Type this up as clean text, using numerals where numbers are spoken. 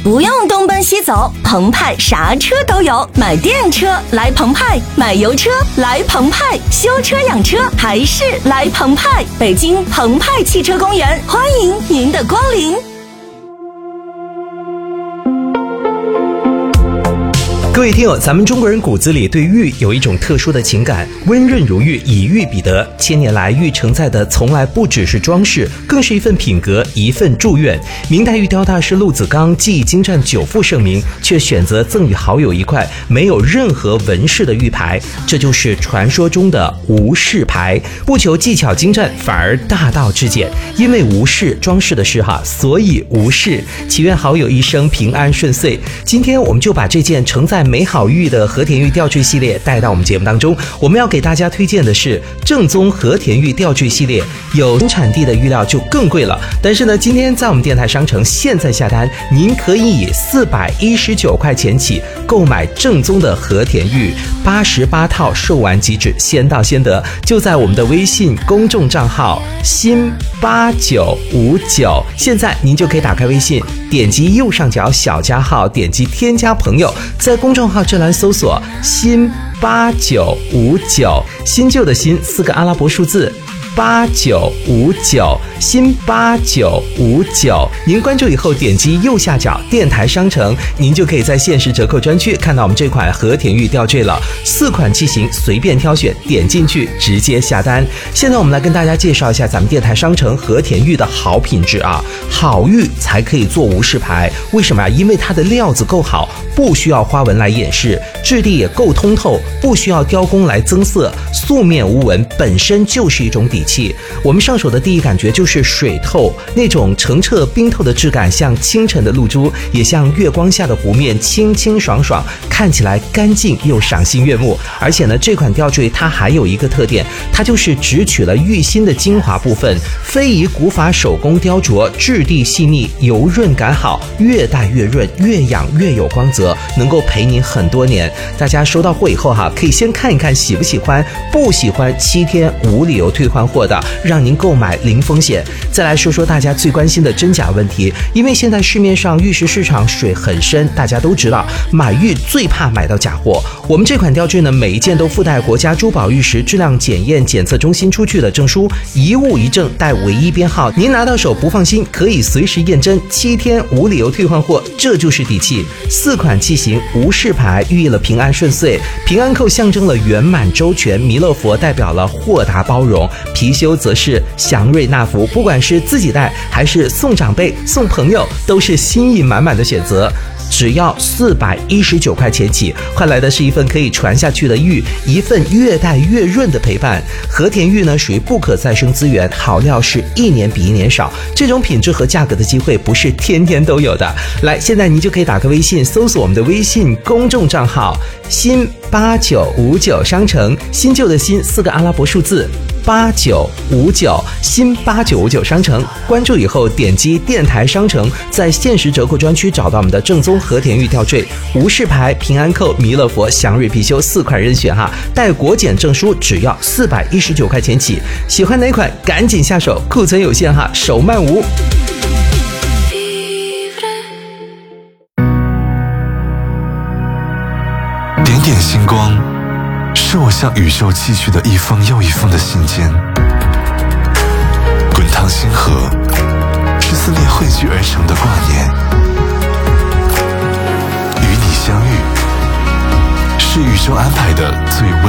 不用东奔西走，澎湃啥车都有。买电车来澎湃，买油车来澎湃，修车养车还是来澎湃。北京澎湃汽车公园，欢迎您的光临。 各位听友，咱们中国人骨子里对玉有一种特殊的情感，温润如玉，以玉彼得。千年来，玉承载的从来不只是装饰，更是一份品格，一份祝愿。明代玉雕大师陆子刚技艺精湛，久负盛名，却选择赠与好友一块没有任何纹饰的玉牌，这就是传说中的无饰牌。不求技巧精湛，反而大道至简。因为无饰装饰的是所以无饰。祈愿好友一生平安顺遂。今天我们就把这件承载美好玉的和田玉吊坠系列带到我们节目当中。我们要给大家推荐的是正宗和田玉吊坠系列，有产地的玉料就更贵了，但是呢，今天在我们电台商城现在下单，您可以以419块钱起购买正宗的和田玉88套，售完即止，先到先得。就在我们的微信公众账号新8959，现在您就可以打开微信，点击右上角小加号，点击添加朋友，在公众号这栏搜索新8959，新旧的新4个阿拉伯数字8959，新8959。您关注以后点击右下角电台商城，您就可以在限时折扣专区看到我们这款和田玉吊坠了，4款器型随便挑选，点进去直接下单。现在我们来跟大家介绍一下咱们电台商城和田玉的好品质啊，好玉才可以做无饰牌。为什么因为它的料子够好，不需要花纹来掩饰，质地也够通透，不需要雕工来增色，素面无纹本身就是一种底气。我们上手的第一感觉就是水透，那种澄澈冰透的质感，像清晨的露珠，也像月光下的湖面，清清爽爽，看起来干净又赏心悦目。而且呢，这款吊坠它还有一个特点，它就是只取了玉心的精华部分，非遗古法手工雕琢，质地细腻，油润感好，越戴越润，越养越有光泽，能够陪您很多年。大家收到货以后可以先看一看喜不喜欢，不喜欢7天无理由退换货的，让您购买零风险。再来说说大家最关心的真假问题，因为现在市面上玉石市场水很深，大家都知道买玉最怕买到假货。我们这款吊坠呢，每一件都附带国家珠宝玉石质量检验检测中心出具的证书，一物一证，带唯一编号，您拿到手不放心可以随时验真，7天无理由退换货，这就是底气。4款器型无饰牌寓意了平安顺遂，平安扣象征了圆满周全，弥勒佛代表了豁达包容，貔貅则是祥瑞纳福。不管是自己戴还是送长辈送朋友，都是心意满满的选择。只要419块钱起，换来的是一份可以传下去的玉，一份越戴越润的陪伴。和田玉呢，属于不可再生资源，好料是一年比一年少，这种品质和价格的机会不是天天都有的。来，现在您就可以打开微信，搜索我们的微信公众账号新8959商城，新旧的新4个阿拉伯数字8959，新8959商城，关注以后点击电台商城，在限时折扣专区找到我们的正宗和田玉吊坠，无饰牌、平安扣、弥勒佛、祥瑞貔貅4款任选带国检证书，只要419块钱起。喜欢哪款赶紧下手，库存有限手慢无。 点点星光，是我向宇宙寄去的一封又一封的信件。滚烫星河，是思念汇聚而成的挂念。与你相遇，是宇宙安排的最